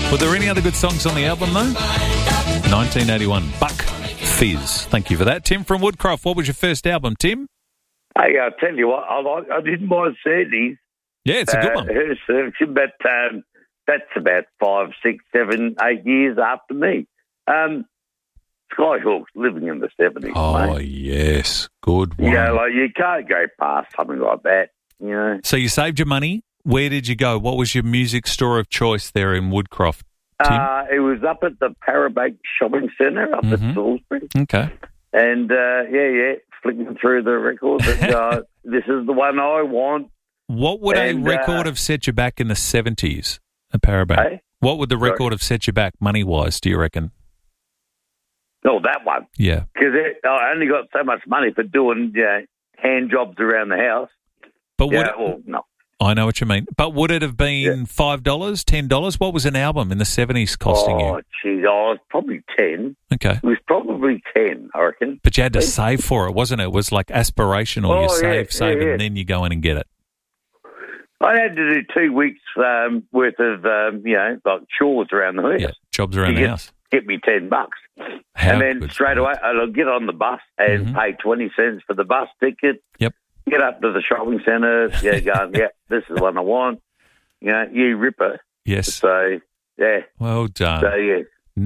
Were there any other good songs on the album, though? 1981, Buck Fizz. Thank you for that. Tim from Woodcroft, what was your first album, Tim? Hey, I'll tell you what, I didn't mind Sandy's. Yeah, it's a good one. Her selection, but that's about 5, 6, 7, 8 years after me. Skyhooks, Living in the 70s, Oh, mate. yes. Good one. Yeah, like you can't go past something like that, you know. So you saved your money. Where did you go? What was your music store of choice there in Woodcroft, Tim? It was up at the Parabank Shopping Centre up at Salisbury. Okay. And, flicking through the records, and, this is the one I want. What would a record have set you back in the 70s at Parabank? Hey? What would the record have set you back money-wise, do you reckon? No, that one. Yeah. Because I only got so much money for doing hand jobs around the house. But no. I know what you mean. But would it have been $5, $10? What was an album in the 70s costing you? Oh, geez, I was probably 10. Okay. It was probably 10, I reckon. But you had to save for it, wasn't it? It was like aspirational. You save, and then you go in and get it. I had to do 2 weeks worth of, like chores around the house. Yeah, jobs around the house. Get me $10. And then straight away, I'll get on the bus and pay 20 cents for the bus ticket. Yep. Get up to the shopping centre, going, this is what I want. You ripper. Yes. So, yeah. Well done. So, yeah.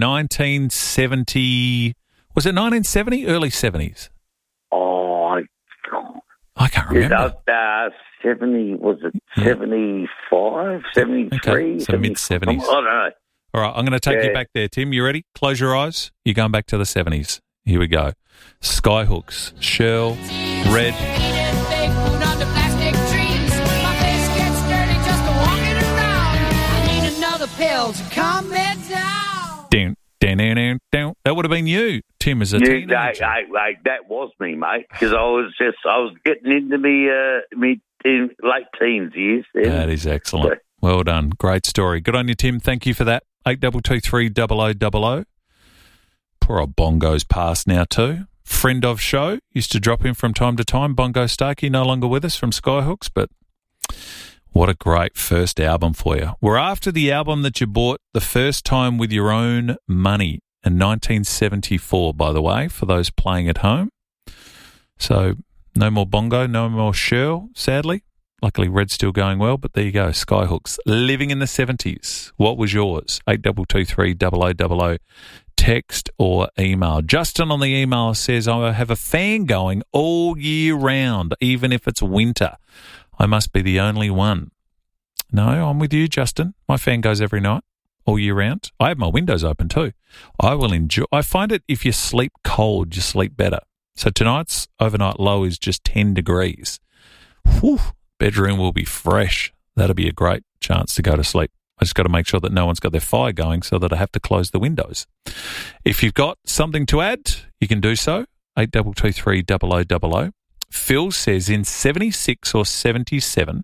1970, was it 1970? Early 70s? Oh, I can't remember. 70, was it 75, 73? Okay, so mid-70s. I don't know. All right, I'm going to take you back there, Tim. You ready? Close your eyes. You're going back to the 70s. Here we go. Skyhooks, Shirl, Red. Down. That would have been you, Tim, as a teenager. That was me, mate, because I was getting into me late teens years. Then. That is excellent. Well done. Great story. Good on you, Tim. Thank you for that. 8223 0000. Poor old Bongo's passed now too. Friend of show. Used to drop in from time to time. Bongo Starkey, no longer with us from Skyhooks, but what a great first album for you. We're after the album that you bought the first time with your own money in 1974, by the way, for those playing at home. So no more Bongo, no more Shirl, sadly. Luckily, Red's still going well, but there you go. Skyhooks, Living in the 70s. What was yours? 8223 0000. Text or email. Justin on the email says, I have a fan going all year round, even if it's winter. I must be the only one. No, I'm with you, Justin. My fan goes every night, all year round. I have my windows open too. I will enjoy. I find it if you sleep cold, you sleep better. So tonight's overnight low is just 10 degrees. Whew. Bedroom will be fresh. That'll be a great chance to go to sleep. I just got to make sure that no one's got their fire going so that I have to close the windows. If you've got something to add, you can do so. 8223 0000. Phil says in 76 or 77,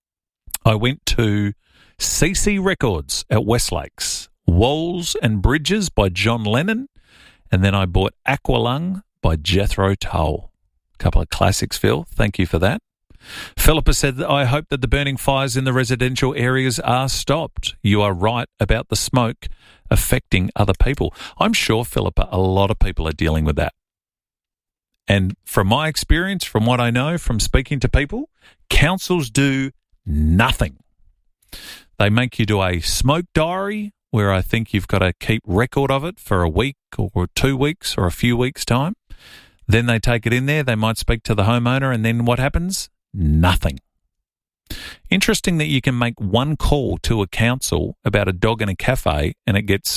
I went to CC Records at Westlakes, Walls and Bridges by John Lennon, and then I bought Aqualung by Jethro Tull. A couple of classics, Phil. Thank you for that. Philippa said, that I hope that the burning fires in the residential areas are stopped. You are right about the smoke affecting other people. I'm sure, Philippa, a lot of people are dealing with that. And from my experience, from what I know, from speaking to people, councils do nothing. They make you do a smoke diary where I think you've got to keep record of it for a week or 2 weeks or a few weeks' time. Then they take it in there. They might speak to the homeowner, and then what happens? Nothing. Interesting that you can make one call to a council about a dog in a cafe and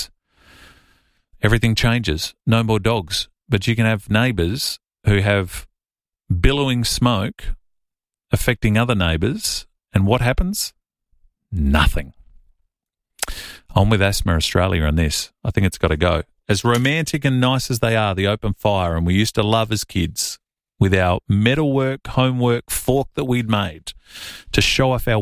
everything changes. No more dogs. But you can have neighbours who have billowing smoke affecting other neighbours, and what happens? Nothing. I'm with Asthma Australia on this. I think it's got to go. As romantic and nice as they are, the open fire, and we used to love as kids with our metalwork, homework, fork that we'd made to show off our